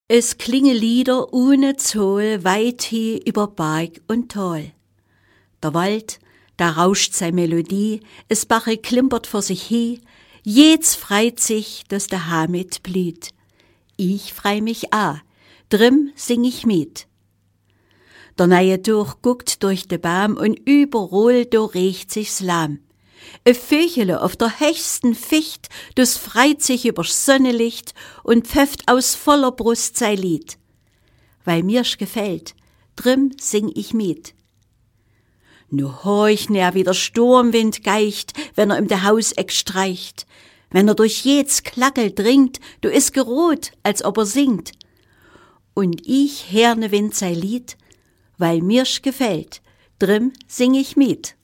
Es klinge Lieder ohne Zoll weit he über Berg und Tal. Der Wald, da rauscht sei Melodie, es Bache klimpert vor sich he, jeds freit sich, dass der Hamid blüht. Ich frei mich a, drin sing ich mit. Der neue Durch guckt durch de Baum und überall do riecht sich's lahm. E Vögele auf der höchsten Ficht, das freit sich übers Sonnenlicht und pfefft aus voller Brust sei Lied. Weil mir's gefällt, drin sing ich mit. Nu horch ner wie der Sturmwind geicht, wenn er im de Hauseck streicht. Wenn er durch jeds Klackel dringt, du is gerot, als ob er singt. Und ich herne Wind sei Lied, weil mir's gefällt, drin sing ich mit.